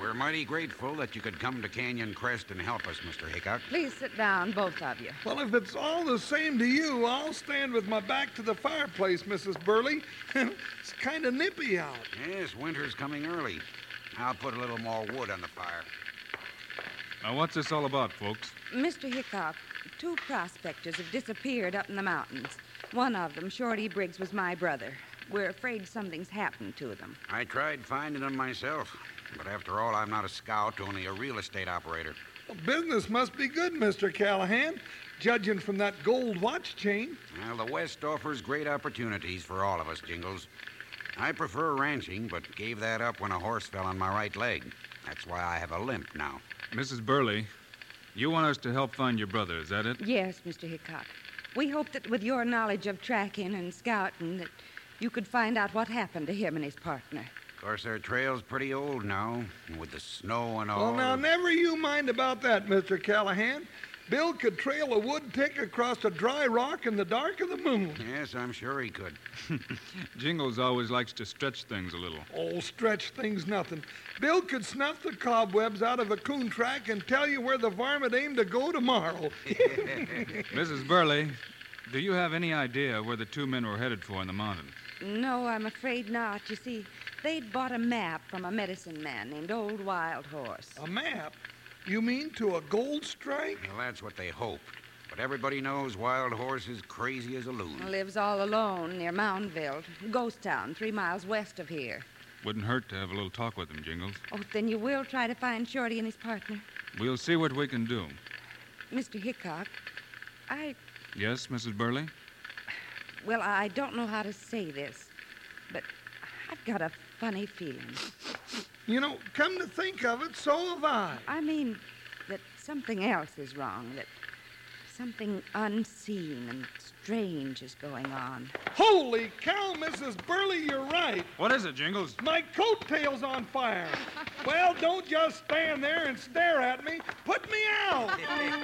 We're mighty grateful that you could come to Canyon Crest and help us, Mr. Hickok. Please sit down, both of you. Well, if it's all the same to you, I'll stand with my back to the fireplace, Mrs. Burley. It's kind of nippy out. Yes, winter's coming early. I'll put a little more wood on the fire. Now, what's this all about, folks? Mr. Hickok, 2 prospectors have disappeared up in the mountains. One of them, Shorty Briggs, was my brother. We're afraid something's happened to them. I tried finding them myself, but after all, I'm not a scout, only a real estate operator. Well, business must be good, Mr. Callahan, judging from that gold watch chain. Well, the West offers great opportunities for all of us, Jingles. I prefer ranching, but gave that up when a horse fell on my right leg. That's why I have a limp now. Mrs. Burley, you want us to help find your brother, is that it? Yes, Mr. Hickok. We hope that with your knowledge of tracking and scouting that you could find out what happened to him and his partner. Of course, their trail's pretty old now, with the snow and all. Well, now, never you mind about that, Mr. Callahan. Bill could trail a wood tick across a dry rock in the dark of the moon. Yes, I'm sure he could. Jingles always likes to stretch things a little. Oh, stretch things nothing. Bill could snuff the cobwebs out of a coon track and tell you where the varmint aimed to go tomorrow. Mrs. Burley, do you have any idea where the 2 men were headed for in the mountains? No, I'm afraid not. You see, they'd bought a map from a medicine man named Old Wild Horse. A map? You mean to a gold strike? Well, that's what they hoped. But everybody knows Wild Horse is crazy as a loon. Lives all alone near Moundville, ghost town 3 miles west of here. Wouldn't hurt to have a little talk with him, Jingles. Oh, then you will try to find Shorty and his partner? We'll see what we can do. Mr. Hickok, Yes, Mrs. Burley? Well, I don't know how to say this, but I've got a funny feeling. You know, come to think of it, so have I. I mean that something else is wrong, that something unseen and strange is going on. Holy cow, Mrs. Burley, you're right. What is it, Jingles? My coattail's on fire. Well, don't just stand there and stare at me. Put me out.